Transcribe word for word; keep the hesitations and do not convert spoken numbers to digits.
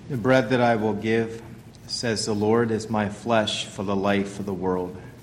The bread that I will give, says the Lord, is my flesh for the life of the world.